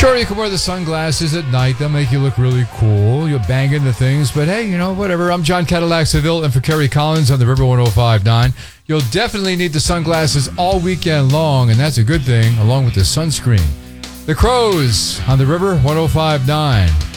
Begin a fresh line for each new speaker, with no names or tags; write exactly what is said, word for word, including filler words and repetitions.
Sure, you can wear the sunglasses at night. They'll make you look really cool. You'll bang into things, but hey, you know, whatever. I'm John Cadillac Seville, and for Kerry Collins on the River one oh five point nine. You'll definitely need the sunglasses all weekend long, and that's a good thing, along with the sunscreen. The Crows on the River one oh five point nine.